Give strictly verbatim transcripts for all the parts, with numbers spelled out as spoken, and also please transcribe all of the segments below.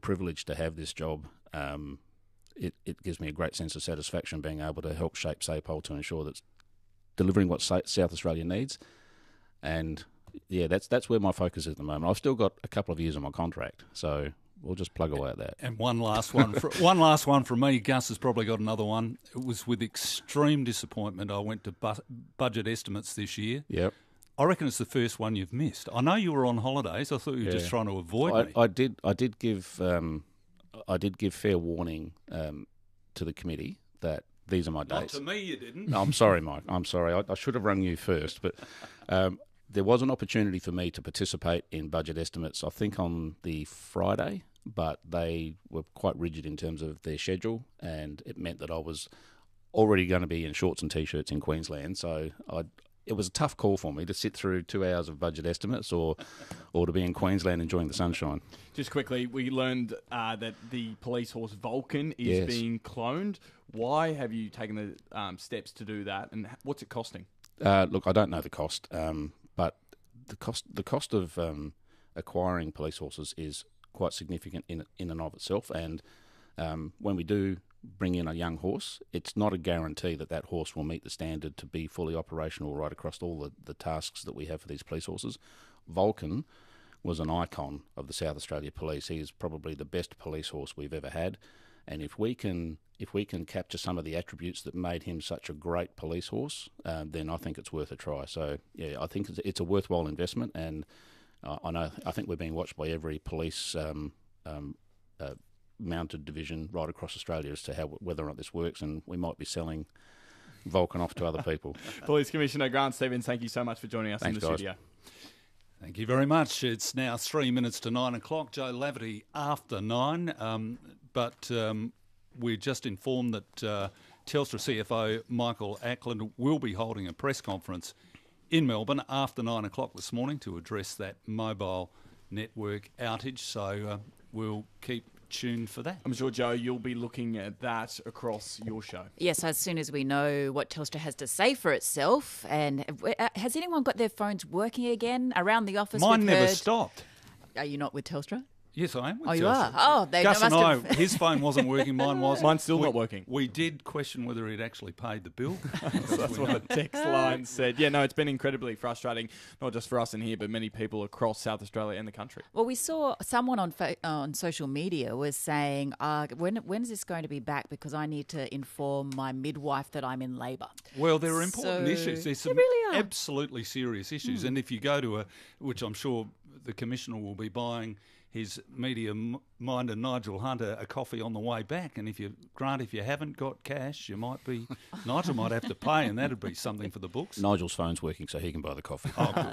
privileged to have this job. Um, it, it gives me a great sense of satisfaction being able to help shape SAPOL to ensure that it's delivering what Sa- South Australia needs. And yeah, that's that's where my focus is at the moment. I've still got a couple of years on my contract, so we'll just plug away at that. And one last one, for, one last one from me. Gus has probably got another one. It was with extreme disappointment I went to bu- budget estimates this year. Yep. I reckon it's the first one you've missed. I know you were on holidays. I thought you were Yeah. just trying to avoid I, me. I did. I did give. Um, I did give fair warning um, to the committee that these are my Not dates. to me, you didn't. No, I'm sorry, Mike. I'm sorry. I, I should have rung you first, but um, there was an opportunity for me to participate in budget estimates. I think on the Friday, but they were quite rigid in terms of their schedule, and it meant that I was already going to be in shorts and t-shirts in Queensland. So I. It was a tough call for me to sit through two hours of budget estimates or or to be in Queensland enjoying the sunshine. Just quickly, we learned uh, that the police horse Vulcan is Yes. being cloned. Why have you taken the um, steps to do that, and what's it costing? Uh, look, I don't know the cost, um, but the cost the cost of um, acquiring police horses is quite significant in in and of itself. And um, when we do bring in a young horse, it's not a guarantee that that horse will meet the standard to be fully operational right across all the, the tasks that we have for these police horses. Vulcan was an icon of the South Australia Police. He is probably the best police horse we've ever had, and if we can if we can capture some of the attributes that made him such a great police horse, um, then I think it's worth a try. So yeah, I think it's, it's a worthwhile investment, and uh, I know I think we're being watched by every police um, um, uh, mounted division right across Australia as to how whether or not this works, and we might be selling Vulcan off to other people. Police Commissioner Grant Stevens, thank you so much for joining us Thanks, in the guys. studio. Thank you very much. It's now three minutes to nine o'clock. Joe Laverty after nine, um, but um, we're just informed that uh, Telstra C F O Michael Ackland will be holding a press conference in Melbourne after nine o'clock this morning to address that mobile network outage. So uh, we'll keep tuned for that. I'm sure, Joe, you'll be looking at that across your show. Yes, as soon as we know what Telstra has to say for itself. And uh, has anyone got their phones working again around the office? Mine We've never heard- stopped. Are you not with Telstra? Yes, I am with Oh, you Telstra. are? Oh, they Gus must and I, have- his phone wasn't working, mine was. Mine's still we, not working. We did question whether he'd actually paid the bill. That's what the text line said. Yeah, no, it's been incredibly frustrating, not just for us in here, but many people across South Australia and the country. Well, we saw someone on fa- on social media was saying, uh, when when is this going to be back? Because I need to inform my midwife that I'm in labour. Well, there are important So- issues. There's They some really are. absolutely serious issues. And if you go to a, which I'm sure the Commissioner will be buying his media m- minder Nigel Hunter a coffee on the way back. And if you, Grant, if you haven't got cash, you might be, Nigel might have to pay, and that'd be something for the books. Nigel's phone's working, so he can buy the coffee.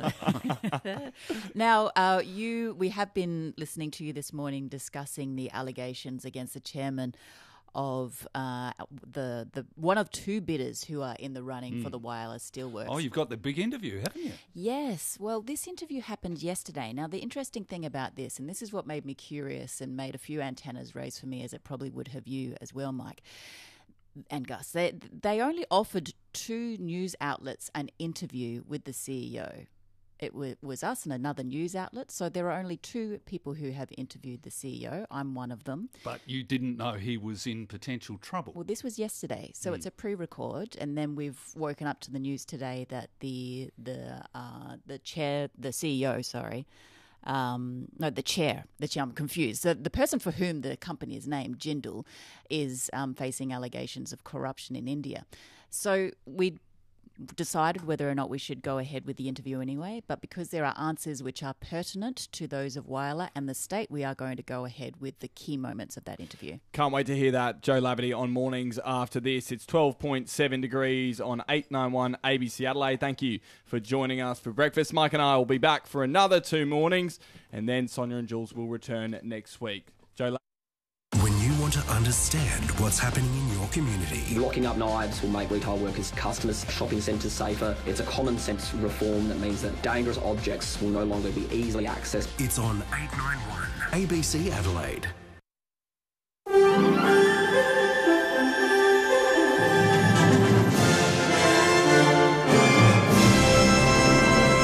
Now, uh, you, we have been listening to you this morning discussing the allegations against the chairman of uh, the the one of two bidders who are in the running for the wireless steelworks. Oh, you've got the big interview, haven't you? Yes. Well, this interview happened yesterday. Now, the interesting thing about this, and this is what made me curious and made a few antennas raise for me, as it probably would have you as well, Mike and Gus, they, they only offered two news outlets an interview with the C E O. It wa- was us and another news outlet. So there are only two people who have interviewed the C E O. I'm one of them. But you didn't know he was in potential trouble. Well, this was yesterday, so it's a pre-record, and then we've woken up to the news today that the the uh, the chair, the C E O, sorry, um, no, the chair, the chair. I'm confused. The, the person for whom the company is named, Jindal, is um, facing allegations of corruption in India. So we decided whether or not we should go ahead with the interview anyway, but because there are answers which are pertinent to those of Whyalla and the state, we are going to go ahead with the key moments of that interview. Can't wait to hear that. Joe Laverty on mornings after this. It's twelve point seven degrees on eight ninety-one A B C Adelaide. Thank you for joining us for breakfast. Mike and I will be back for another two mornings, and then Sonia and Jules will return next week. Joe Laverty. When you want to understand what's happening in your community, Locking up knives will make retail workers, customers, shopping centres safer. It's a common sense reform that means that dangerous objects will no longer be easily accessed. it's on eight ninety-one A B C Adelaide.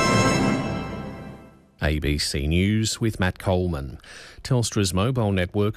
A B C News with Matt Coleman. Telstra's mobile network